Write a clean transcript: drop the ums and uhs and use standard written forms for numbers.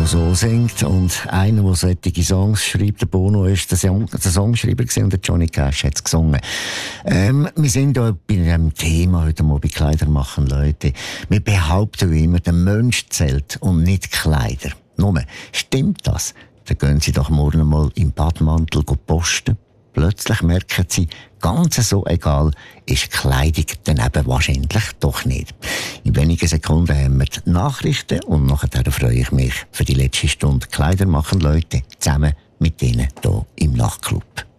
der so singt und einer, der solche Songs schreibt. Der Bono ist der Songschreiber und der Johnny Cash hat es gesungen. Wir sind hier bei einem Thema heute mal bei Kleider machen, Leute. Wir behaupten immer, der Mensch zählt und nicht Kleider. Nur, stimmt das? Dann gehen Sie doch morgen mal im Badmantel posten. Plötzlich merken Sie, ganz so egal ist Kleidung dann eben wahrscheinlich doch nicht. In wenigen Sekunden haben wir die Nachrichten und nachher freue ich mich für die letzte Stunde Kleider machen, Leute, zusammen mit Ihnen hier im Nachtclub.